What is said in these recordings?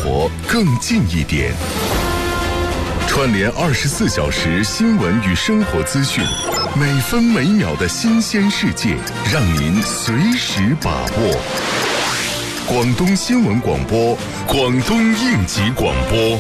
活更近一点。串联24小时新闻与生活资讯，每分每秒的新鲜世界，让您随时把握。广东新闻广播，广东应急广播。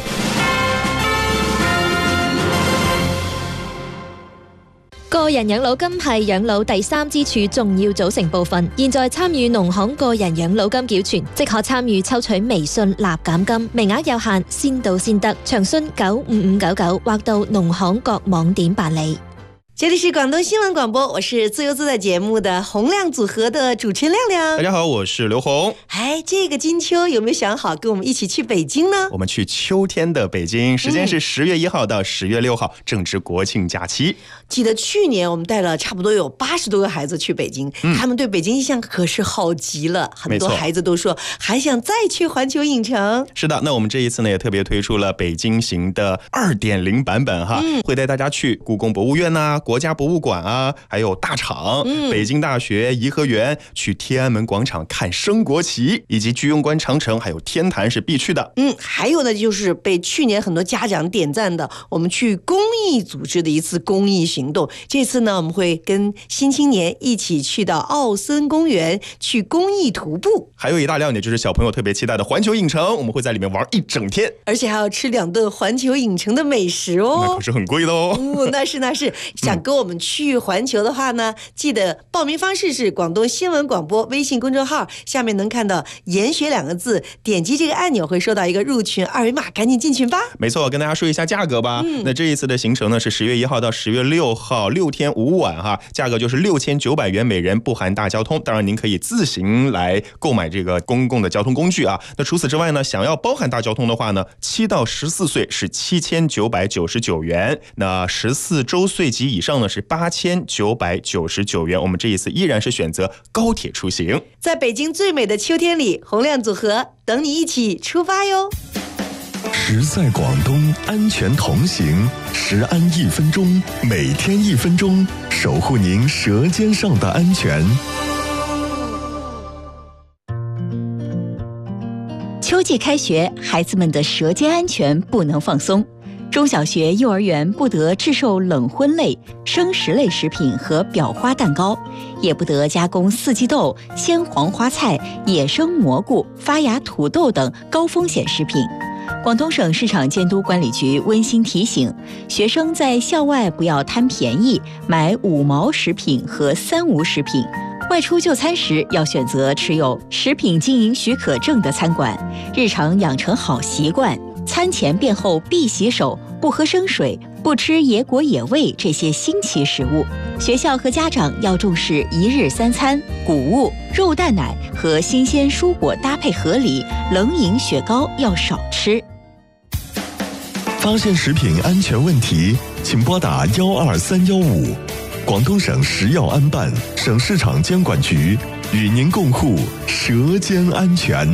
個人養老金係養老第三支柱重要組成部分。現在參與農行個人養老金繳存，即可參與抽取微信立減金，名額有限，先到先得。詳詢95599或到農行各網點辦理。 这里是广东新闻广播，我是自由自在节目的洪亮组合的主持人亮亮。 大家好，我是刘红。 这个金秋有没有想好跟我们一起去北京呢？ 我们去秋天的北京，时间是10月1号到10月6号，正值国庆假期。 记得去年我们带了差不多有80多个孩子去北京，他们对北京印象可是好极了，很多孩子都说还想再去环球影城。 是的，那我们这一次呢也特别推出了北京行的 2.0 版本哈，会带大家去故宫博物院啊、国家博物馆啊，还有大厂、北京大学、颐和园，去天安门广场看升国旗，以及居庸关长城还有天坛是必去的。 还有呢就是被去年很多家长点赞的，我们去公益组织的一次公益行动。这次呢我们会跟新青年一起去到奥森公园去公益徒步， 还有一大亮点就是小朋友特别期待的环球影城，我们会在里面玩一整天， 而且还要吃2顿环球影城的美食哦， 那可是很贵的哦。 那是想跟我们去环球的话呢，记得报名方式是广东新闻广播微信公众号，下面能看到研学2个字，点击这个按钮会收到一个入群二维码，赶紧进群吧。 没错，跟大家说一下价格吧。那这一次的行程呢是10月1号到10月6号，6天5晚哈，价格就是6900元每人，不含大交通。当然您可以自行来购买这个公共的交通工具啊。那除此之外呢，想要包含大交通的话呢，7到14岁是7999元，那14周岁及以上呢是8999元。我们这一次依然是选择高铁出行， 在北京最美的秋天里，洪亮组合等你一起出发哟。 时在广东，安全同行，时安1分钟，每天1分钟，守护您舌尖上的安全。 秋季开学，孩子们的舌尖安全不能放松。中小学、幼儿园不得制售冷荤类、生食类食品和裱花蛋糕，也不得加工四季豆、鲜黄花菜、野生蘑菇、发芽土豆等高风险食品。广东省市场监督管理局温馨提醒，学生在校外不要贪便宜买5毛食品和3无食品。外出就餐时要选择持有食品经营许可证的餐馆，日常养成好习惯，餐前便后必洗手，不喝生水，不吃野果野味这些新奇食物。学校和家长要重视1日3餐，谷物、肉蛋奶和新鲜蔬果搭配合理，冷饮雪糕要少吃。 发现食品安全问题，请拨打12315。广东省食药安办、省市场监管局与您共护舌尖安全。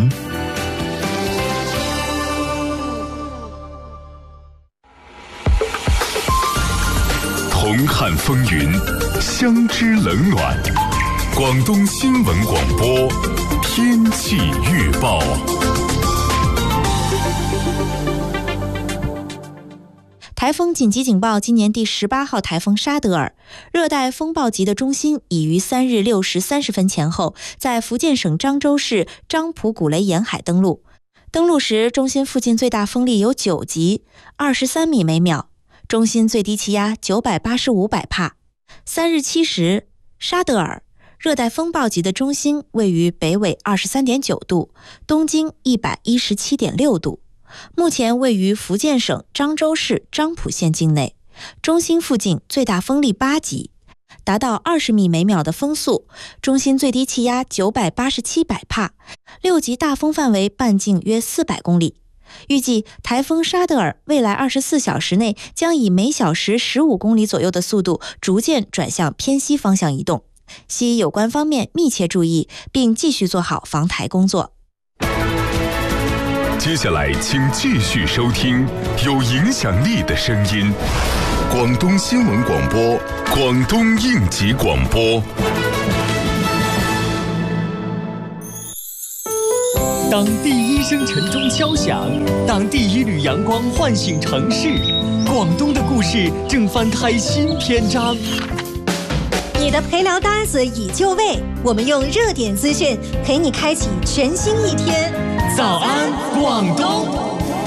同看风云，相知冷暖。广东新闻广播天气预报。 台风紧急警报，今年第18号台风沙德尔，热带风暴级的中心已于3日6时30分前后，在福建省漳州市漳浦古雷沿海登陆。登陆时，中心附近最大风力有9级，23米每秒，中心最低气压985百帕。3日7时，沙德尔热带风暴级的中心位于北纬23.9度，东经117.6度。目前位于福建省漳州市漳浦县境内，中心附近最大风力8级，达到20米每秒的风速，中心最低气压987百帕，6级大风范围半径约400公里。预计台风沙德尔未来24小时内将以每小时15公里左右的速度逐渐转向偏西方向移动，希有关方面密切注意，并继续做好防台工作。 接下来请继续收听有影响力的声音，广东新闻广播，广东应急广播。 当第一声晨钟敲响，当第一缕阳光唤醒城市，广东的故事正翻开新篇章。 你的陪聊搭子已就位，我们用热点资讯陪你开启全新一天。 早安，广东。